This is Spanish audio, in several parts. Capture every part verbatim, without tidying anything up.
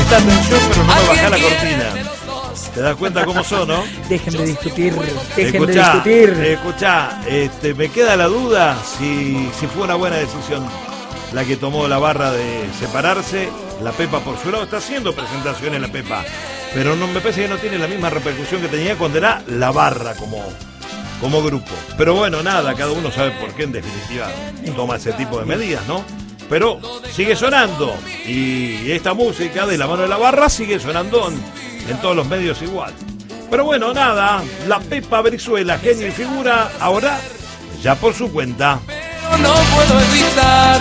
presta atención, pero no me baja la cortina. ¿Te das cuenta cómo son, no? Dejen de discutir, dejen escuchá, de discutir. Escuchá, este, me queda la duda si, si fue una buena decisión la que tomó la barra de separarse. La Pepa por su lado está haciendo presentaciones la Pepa, pero no me parece que no tiene la misma repercusión que tenía cuando era la barra como, como grupo. Pero bueno, nada, cada uno sabe por qué en definitiva toma ese tipo de medidas, ¿no? Pero sigue sonando y esta música de la mano de la barra sigue sonando en, en todos los medios igual. Pero bueno, nada, la Pepa Brizuela, genio y figura, ahora ya por su cuenta. No puedo evitar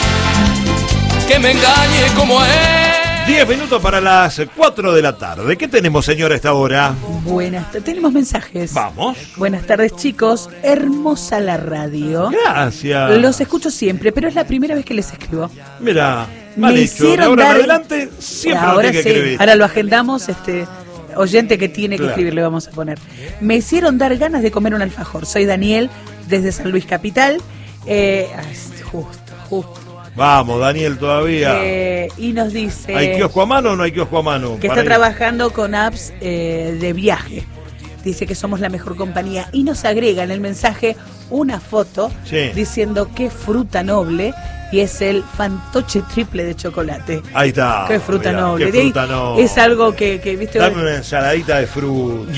que me engañe como él. Diez minutos para las cuatro de la tarde. ¿Qué tenemos, señora, a esta hora? Buenas, tenemos mensajes. Vamos. Buenas tardes, chicos. Hermosa la radio. Gracias. Los escucho siempre, pero es la primera vez que les escribo. Mira, mal Me hecho. De hicieron ahora en dar- adelante siempre lo Ahora tiene sí, que escribir. ahora lo agendamos, este oyente que tiene que Claro. escribir, le vamos a poner. Me hicieron dar ganas de comer un alfajor. Soy Daniel, desde San Luis Capital. Eh, ay, justo, justo. Vamos, Daniel, todavía. Eh, y nos dice ¿Hay kiosco a mano o no hay kiosco a mano? que Para está ir. trabajando con apps eh, de viaje. Dice que somos la mejor compañía y nos agrega en el mensaje una foto Sí. diciendo qué fruta noble, y es el fantoche triple de chocolate. Ahí está. Qué fruta Mirá, noble. Qué De ahí fruta noble. es algo que, que viste. Dame una ensaladita de fruta.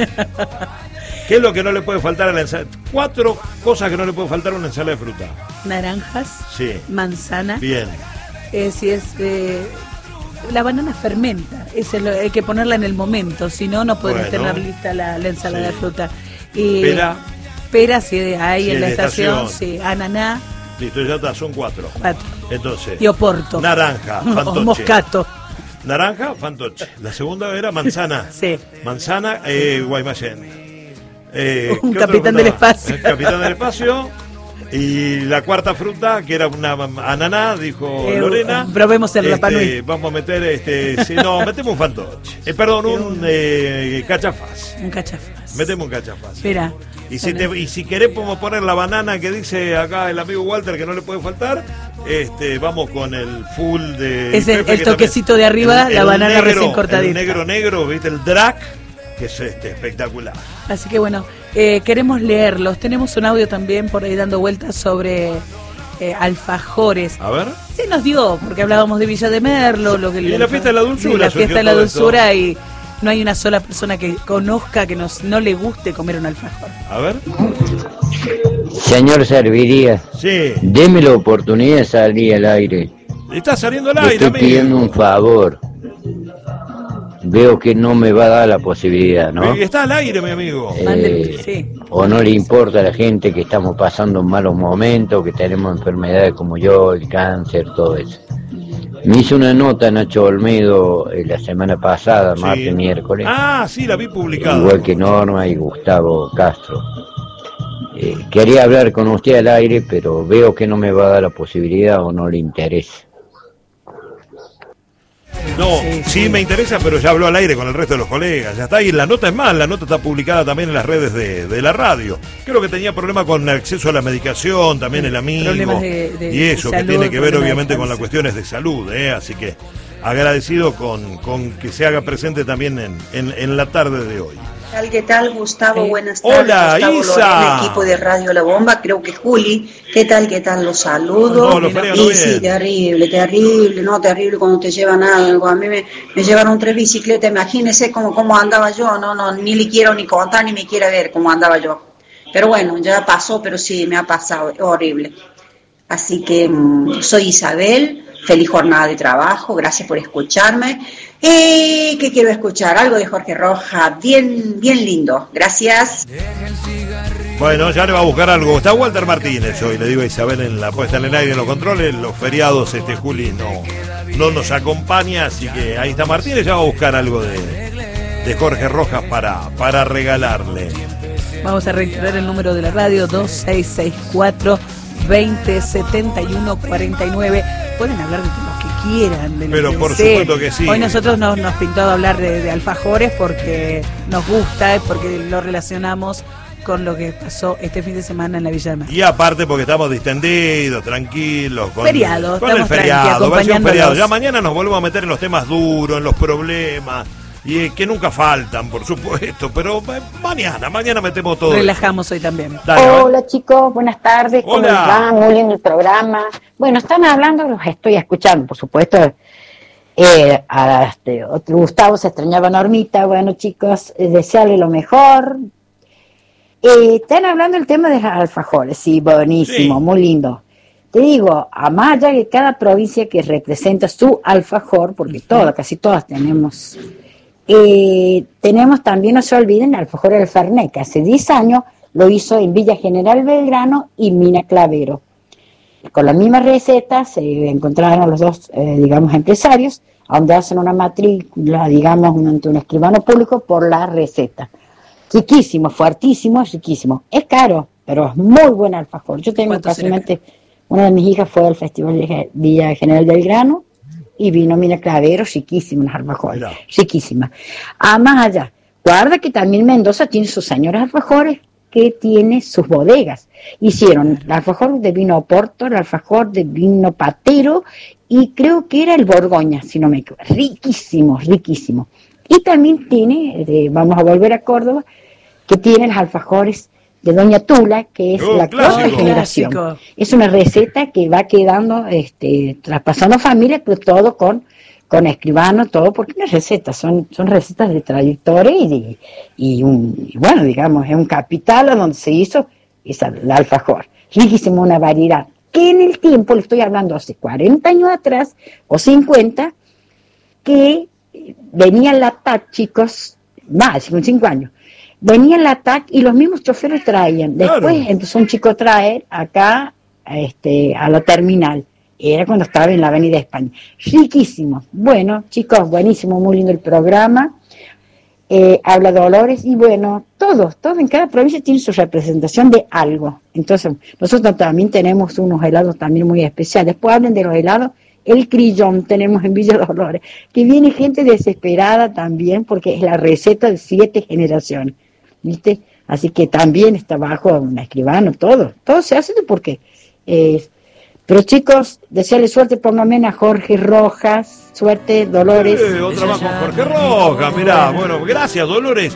¿Qué es lo que no le puede faltar a la ensalada? Cuatro cosas que no le puede faltar a una ensalada de fruta. Naranjas, Sí. manzana. Bien. Eh, si es eh, la banana fermenta, ese lo- hay que ponerla en el momento, si no no podés Bueno. tener lista la, la ensalada Sí. de fruta. Y Pera. pera si hay Sí, en la de estación, estación. sí, ananá, Listo, ya está, son cuatro. cuatro. Entonces, Y oporto. naranja, O fantoche. moscato. Naranja, fantoche. La segunda era manzana. Sí. Manzana, eh, Guaymallén. Eh, Un ¿qué otro capitán del faltaba? espacio. El capitán del espacio. Y la cuarta fruta, que era una ananá, dijo Eh, Lorena. probemos el Este, Rapa Nui. Vamos a meter, este, sí, no, metemos un fantoche. Eh, perdón, un eh, cachafaz. Un cachafaz. Metemos un cachafaz. Mira. Y si, te, y si querés podemos poner la banana que dice acá el amigo Walter que no le puede faltar, este, vamos con el full de... Es el- Pepe, el que toquecito también- de arriba, la banana recién cortadita. El negro negro, viste, el drag, que es este, espectacular. Así que bueno, eh, queremos leerlos. Tenemos un audio también por ahí dando vueltas sobre eh, alfajores. A ver. Sí nos dio, porque hablábamos de Villa de Merlo, lo que Y la fiesta de la dulzura Sí, la surgió fiesta de la todo esto. dulzura, y no hay una sola persona que conozca que nos no le guste comer un alfajor. A ver. Señor Serviría, Sí. deme la oportunidad de salir al aire. Está saliendo al Le aire, estoy amigo. pidiendo un favor. Veo que no me va a dar la posibilidad, ¿no? Está al aire, mi amigo. Mándele, Eh, sí. o no le importa a la gente que estamos pasando malos momentos, que tenemos enfermedades como yo, el cáncer, todo eso. Me hizo una nota Nacho Olmedo eh, la semana pasada, Sí. martes, miércoles, Ah, sí, la vi publicada. igual que Norma y Gustavo Castro. Eh, quería hablar con usted al aire, pero veo que no me va a dar la posibilidad o no le interesa. No, Sí, sí, sí. me interesa, pero ya habló al aire con el resto de los colegas. Ya está ahí, la nota es más, la nota está publicada también en las redes de, de la radio. Creo que tenía problemas con acceso a la medicación, también el amigo. Problemas de- de- y eso, de que salud, tiene que ver problemas de obviamente con las cáncer. cuestiones de salud, ¿eh? Así que agradecido con, con que se haga presente también en, en, en la tarde de hoy. ¿Qué tal, qué tal, Gustavo? Eh, Buenas tardes. hola, Gustavo Isa. Lorena, equipo de Radio La Bomba, creo que Juli. ¿Qué tal, qué tal? Los saludo. No, los ferianos y bien. sí, terrible, terrible, no, terrible cuando te llevan algo. A mí me, me llevaron tres bicicletas, imagínese cómo, cómo andaba yo, no, no, ni le quiero ni contar, ni me quiere ver cómo andaba yo. Pero bueno, ya pasó, pero sí, me ha pasado, horrible. Así que mm, soy Isabel, feliz jornada de trabajo, gracias por escucharme. Eh, ¿Qué quiero escuchar? Algo de Jorge Roja, bien, bien lindo. Gracias. Bueno, ya le va a buscar algo. Está Walter Martínez hoy, le digo a Isabel en la puesta en el aire, en los controles. Los feriados, este Juli no, no nos acompaña, así que ahí está Martínez, ya va a buscar algo de, de Jorge Rojas para, para regalarle. Vamos a reiterar el número de la radio: dos seis seis cuatro, veinte, setenta y uno, cuarenta y nueve. Pueden hablar de temas que quieran, de lo Pero que por deseen. supuesto que sí. Hoy nosotros nos, nos pintó hablar de, de alfajores porque nos gusta, porque lo relacionamos con lo que pasó este fin de semana en la Villa del Mar. Y aparte porque estamos distendidos, tranquilos, con, feriado, con el estamos feriado, va a ser un feriado. acompañándolos. Ya mañana nos volvemos a meter en los temas duros, en los problemas, y eh, que nunca faltan, por supuesto, pero eh, mañana, mañana metemos todo. Relajamos hoy también. Dale, a ver. Hola chicos, buenas tardes, ¿cómo Hola. les va? Muy lindo el programa. Bueno, están hablando, los estoy escuchando, por supuesto. Eh, a este, otro Gustavo se extrañaba Normita. Bueno chicos, eh, desearle lo mejor. Eh, están hablando del tema de los alfajores, sí, buenísimo, Sí. muy lindo. Te digo, a más allá de cada provincia que representa su alfajor, porque todas, casi todas tenemos, eh, tenemos también, no se olviden, el alfajor del Fernet, que hace diez años lo hizo en Villa General Belgrano y Mina Clavero. Con la misma receta se encontraron los dos, eh, digamos, empresarios, donde hacen una matrícula, digamos, un, ante un escribano público por la receta. Riquísimo, fuertísimo, riquísimo. Es caro, pero es muy buen alfajor. Yo tengo ¿Cuánto será casualmente, una de mis hijas fue al Festival de Villa General Belgrano y vino Mina Clavero, riquísimo, unos alfajores, Mirá. riquísima. Ah, más allá, guarda que también Mendoza tiene sus señores alfajores, que tiene sus bodegas. Hicieron el alfajor de vino Oporto, el alfajor de vino Patero y creo que era el Borgoña, si no me equivoco. Riquísimo, riquísimo. Y también tiene, eh, vamos a volver a Córdoba, que tiene los alfajores de Doña Tula, que es Oh, la clásico. cuarta generación. Clásico. Es una receta que va quedando, este, traspasando familia, pero todo con con escribano, todo, porque no es receta, son, son recetas de trayectoria y, de, y, un, y bueno, digamos, es un capital a donde se hizo esa, el alfajor. Riquísimo, una variedad, que en el tiempo, le estoy hablando hace cuarenta años atrás, o cincuenta, que venía la T A C, chicos, más, cincuenta años, venía la T A C y los mismos choferes traían. Después Claro. empezó un chico a traer acá, este, a la terminal. Era cuando estaba en la Avenida España. Riquísimo. Bueno, chicos, buenísimo, muy lindo el programa. Eh, habla Dolores y bueno, todos, todos en cada provincia tiene su representación de algo. Entonces, nosotros también tenemos unos helados también muy especiales. Después hablen de los helados. El Crillón tenemos en Villa Dolores, que viene gente desesperada también porque es la receta de siete generaciones, ¿viste? Así que también está bajo un escribano, todo, todo se hace porque... Eh, pero chicos, desearle suerte, pónganme a Jorge Rojas, suerte, Dolores. Eh, otra más con Jorge Roja, mirá, bueno, gracias Dolores.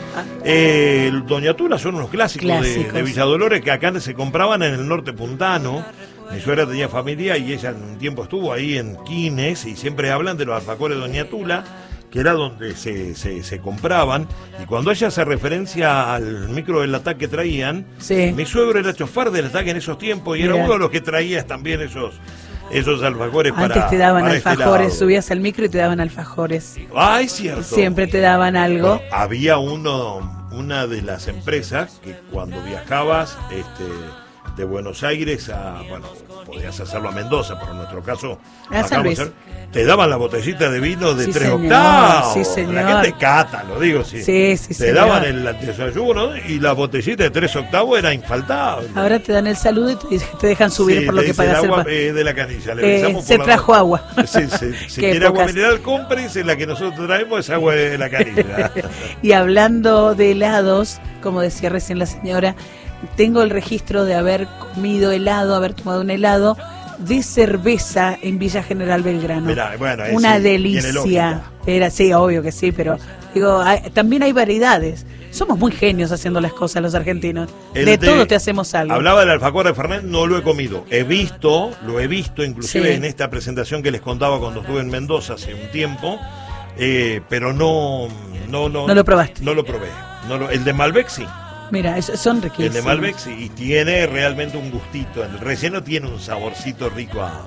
Eh, Doña Tula son unos clásicos, de, Clásicos. de Villa Dolores que acá se compraban en el norte puntano. Mi suegra tenía familia y ella en un tiempo estuvo ahí en Quines y siempre hablan de los alfajores de Doña Tula, que era donde se, se, se compraban. Y cuando ella hace referencia al micro del ataque que traían, Sí. mi suegro era chofer del ataque en esos tiempos y era Mirá. uno de los que traía también esos, esos alfajores para Antes te daban para este alfajores, lado. subías al micro y te daban alfajores. Ay, cierto. Siempre te daban algo. Bueno, había uno, una de las empresas que cuando viajabas este, de Buenos Aires a, bueno, podías hacerlo a Mendoza, pero en nuestro caso, A acá San Luis. vamos a hacer- te daban la botellita de vino de Sí, tres señor, octavos. sí, señor. La gente cata, lo digo, sí. Sí, sí, Te señor. daban el desayuno y la botellita de tres octavos era infaltable. Ahora te dan el saludo y te, te dejan subir Sí, por lo te que dice, el pagas el agua pa- eh, de la canilla. Le Eh, avisamos se por la- trajo agua. Sí, sí, si Qué quiere agua épocas. mineral, cómprese la que nosotros traemos, es agua de la canilla. Y hablando de helados, como decía recién la señora, tengo el registro de haber comido helado, haber tomado un helado de cerveza en Villa General Belgrano. Mirá, bueno, ahí Una sí, tiene delicia. lógica. Era, sí, obvio que sí, pero digo, hay- también hay variedades. Somos muy genios haciendo las cosas los argentinos. El de todo te hacemos algo. Hablaba del alfajor de Fernet, no lo he comido. He visto, lo he visto inclusive Sí. en esta presentación que les contaba cuando estuve en Mendoza hace un tiempo, eh, pero no, no, no, No lo probaste. No lo probé. No lo- el de Malbec sí. Mira, es- son El riquísimos. de Malbec sí, y tiene realmente un gustito. El relleno tiene un saborcito rico a,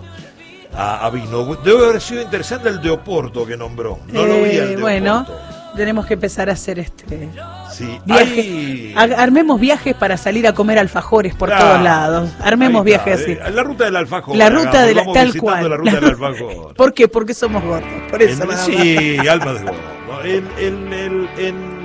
a, a vino. Debe haber sido interesante el de Oporto que nombró. No lo vi Eh, el de bueno, Oporto. tenemos que empezar a hacer este Sí. viaje. Hay- Ha- Armemos viajes para salir a comer alfajores por Claro. todos lados. Armemos Ahí está, viajes así. eh, La ruta del alfajor. La ruta hagamos, de la vamos tal visitando cual. La ruta del alfajor. ¿Por qué? Porque somos gordos. Por eso En- nada más. sí, alma de gordo. En, en, en, en-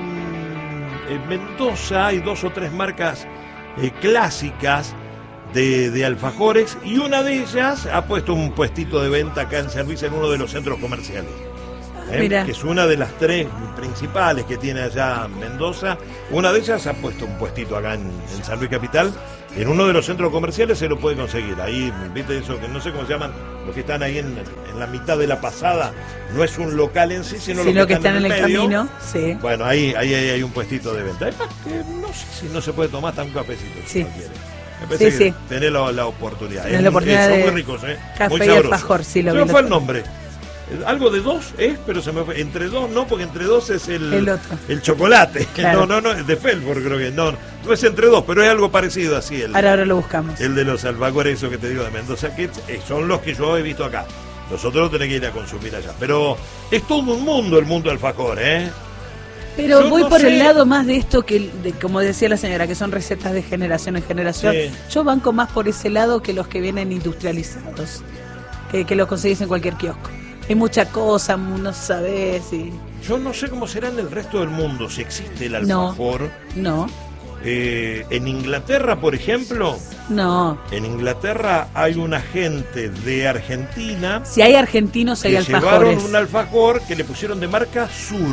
en Mendoza hay dos o tres marcas eh, clásicas de, de alfajores y una de ellas ha puesto un puestito de venta acá en servicio en uno de los centros comerciales. ¿eh? Que es una de las tres principales que tiene allá Mendoza. Una de ellas ha puesto un puestito acá en, en San Luis Capital. En uno de los centros comerciales se lo puede conseguir. Ahí, viste eso, que no sé cómo se llaman, los que están ahí en, en la mitad de la pasada. No es un local en sí, sino, sino los que, que están, están en el, el camino. Sí. Bueno, ahí, ahí, ahí hay un puestito de venta. Además, que no sé si no se puede tomar hasta un cafecito, si sí. no quiere. Me parece sí, que sí. tenés la, la oportunidad. Tenés la oportunidad son de muy ricos, ¿eh? Café muy y sabrosos. alfajor, sí, lo se vi. me fue el nombre. Algo de dos es, pero se me fue. Entre dos no, porque entre dos es el, el, otro. el chocolate. Claro. No, no, no, es de Felford creo que. No, no es entre dos, pero es algo parecido así. El, ahora, ahora lo buscamos. El de los alfajores, eso que te digo de Mendoza, que son los que yo he visto acá. Nosotros tenés que ir a consumir allá. Pero es todo un mundo el mundo del alfajor, ¿eh? Pero yo voy no por sé. el lado más de esto que, de, como decía la señora, que son recetas de generación en generación. Sí. Yo banco más por ese lado que los que vienen industrializados, que, que los conseguís en cualquier kiosco. Hay mucha cosa, no sabés. Y... Yo no sé cómo será en el resto del mundo, si existe el alfajor. No. no. Eh, en Inglaterra, por ejemplo, no. En Inglaterra hay una gente de Argentina. Si hay argentinos, hay que alfajores. Llevaron un alfajor que le pusieron de marca Sur.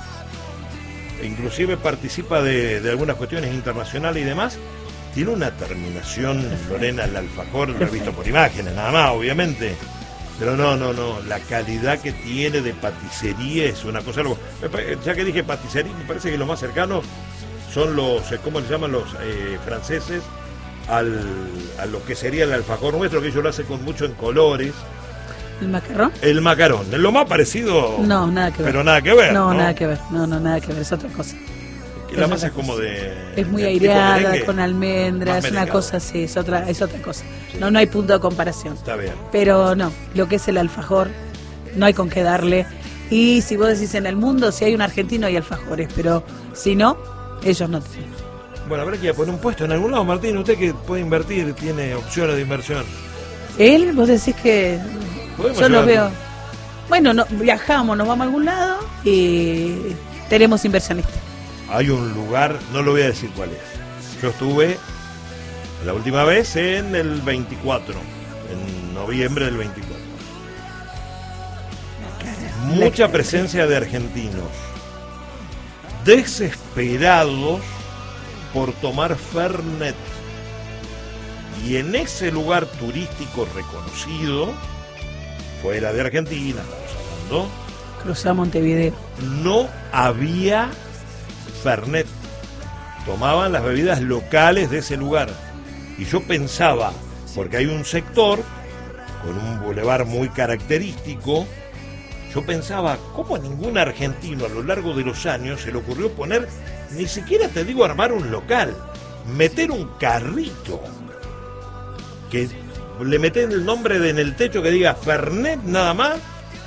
E inclusive participa de, de algunas cuestiones internacionales y demás. Tiene una terminación, Lorena, el alfajor, lo he visto por imágenes, nada más, obviamente. Pero no, no, no, la calidad que tiene de paticería es una cosa... Algo, ya que dije paticería, me parece que lo más cercano son los, ¿cómo le llaman los eh, franceses? Al, a lo que sería el alfajor nuestro, que ellos lo hacen con mucho en colores. ¿El macarrón? El macarón, es lo más parecido... No, nada que ver. Pero nada que ver, No, ¿no? nada que ver, no, no, nada que ver, es otra cosa. Que la masa es como de... Es muy de aireada, tipo con almendras, es una cosa así, es otra, es otra cosa. Sí. No, no hay punto de comparación. Está bien. Pero no, lo que es el alfajor, no hay con qué darle. Y si vos decís en el mundo, si hay un argentino hay alfajores, pero si no, ellos no tienen. Bueno, habrá que poner un puesto en algún lado, Martín, usted que puede invertir, tiene opciones de inversión. Él, vos decís que yo lo veo. Bueno, no, viajamos, nos vamos a algún lado y tenemos inversionistas. Hay un lugar, no lo voy a decir cuál es. Yo estuve la última vez en el veinticuatro, en noviembre del veinticuatro. Mucha presencia de argentinos, desesperados por tomar Fernet. Y en ese lugar turístico reconocido, fuera de Argentina, estamos hablando, cruzamos Montevideo, no había Fernet. Tomaban las bebidas locales de ese lugar. Y yo pensaba, porque hay un sector con un bulevar muy característico, yo pensaba, ¿cómo a ningún argentino a lo largo de los años se le ocurrió poner, ni siquiera te digo armar un local, meter un carrito, que le meten el nombre de, en el techo que diga Fernet nada más?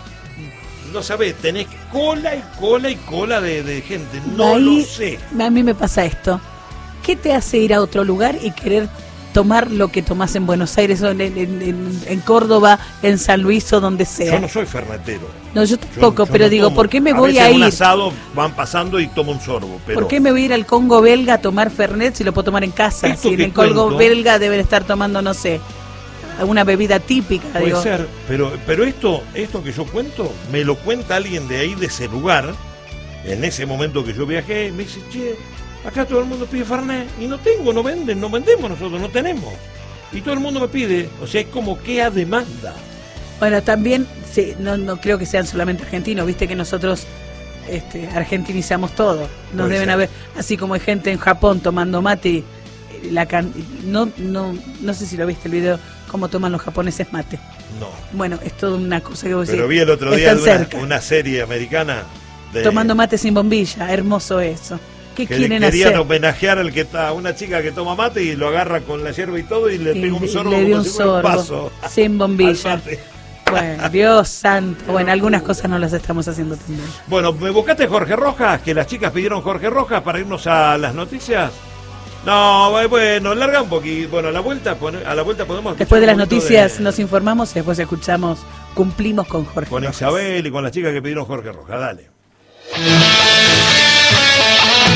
No sabés, tenés cola y cola y cola de, de gente, no Ahí, lo sé. A mí me pasa esto, ¿qué te hace ir a otro lugar y querer tomar lo que tomás en Buenos Aires, o en, en, en, en Córdoba, en San Luis o donde sea? Yo no soy fernetero. No, yo tampoco, yo, yo pero no digo, tomo. ¿por qué me a voy veces a ir? un asado van pasando y tomo un sorbo. Pero... ¿Por qué me voy a ir al Congo belga a tomar Fernet si lo puedo tomar en casa? Esto Si en el cuento, Congo belga deben estar tomando, no sé, alguna bebida típica. Puede digo. ser, pero, pero esto, esto que yo cuento, me lo cuenta alguien de ahí, de ese lugar, en ese momento que yo viajé, me dice, che, acá todo el mundo pide Fernet, y no tengo, no venden, no vendemos nosotros, no tenemos. Y todo el mundo me pide, o sea, es como que a demanda. Bueno, también, sí, no, no creo que sean solamente argentinos, viste que nosotros este, argentinizamos todo. Nos Puede deben ser. haber, así como hay gente en Japón tomando mate, la can, no, no, no sé si lo viste el video, cómo toman los japoneses mate. No. Bueno, es toda una cosa que vos Pero decís, vi el otro día están de una, cerca. una serie americana de, Tomando mate sin bombilla, hermoso eso. ¿Qué que quieren querían hacer? homenajear al que está, a una chica que toma mate y lo agarra con la hierba y todo y le Y pega un le- sorbo le dio como un si fuera un sorbo, vaso sin bombilla. al mate. Bueno, Dios santo. Bueno, algunas cosas no las estamos haciendo también. Bueno, ¿me buscaste Jorge Rojas? Que las chicas pidieron Jorge Rojas para irnos a las noticias. No, bueno, larga un poquito. Bueno, a la vuelta, pone- a la vuelta podemos... Después de las escuchar un poquito noticias de- nos informamos y después escuchamos, cumplimos con Jorge Con Rojas. Isabel y con las chicas que pidieron Jorge Rojas. Dale.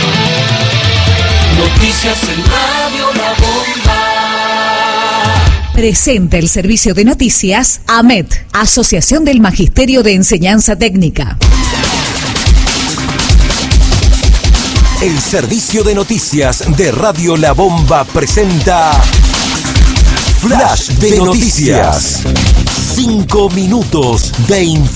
Noticias en Radio La Bomba. Presenta el servicio de noticias A M E T, Asociación del Magisterio de Enseñanza Técnica. El servicio de noticias de Radio La Bomba presenta Flash de Noticias. Cinco minutos de información.